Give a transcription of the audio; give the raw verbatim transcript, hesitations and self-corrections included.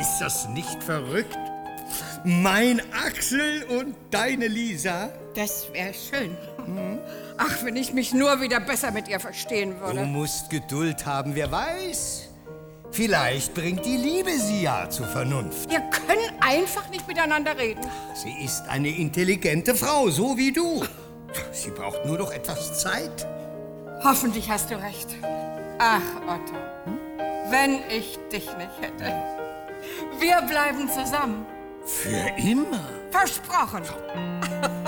Ist das nicht verrückt? Mein Axel und deine Lisa? Das wäre schön. Mhm. Ach, wenn ich mich nur wieder besser mit ihr verstehen würde. Du musst Geduld haben, wer weiß. Vielleicht bringt die Liebe sie ja zur Vernunft. Wir können einfach nicht miteinander reden. Sie ist eine intelligente Frau, so wie du. Sie braucht nur noch etwas Zeit. Hoffentlich hast du recht. Ach, Otto, hm? Wenn ich dich nicht hätte. Wir bleiben zusammen. Für immer? Versprochen.